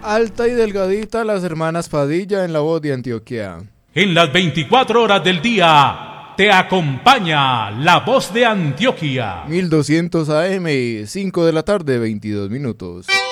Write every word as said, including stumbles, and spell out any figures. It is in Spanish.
Alta y delgadita, las hermanas Padilla en la voz de Antioquia. En las veinticuatro horas del día te acompaña la voz de Antioquia. mil doscientos A M, cinco de la tarde, veintidós minutos.